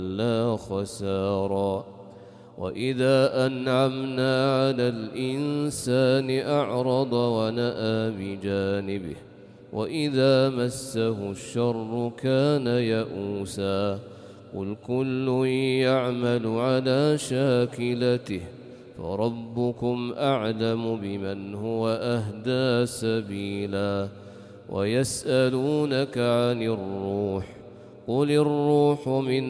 لا خسارا. وإذا أنعمنا على الإنسان أعرض ونأى بجانبه وإذا مسه الشر كان يئوسا. قل كل يعمل على شاكلته فربكم أعلم بمن هو أهدى سبيلا. ويسألونك عن الروح قل الروح من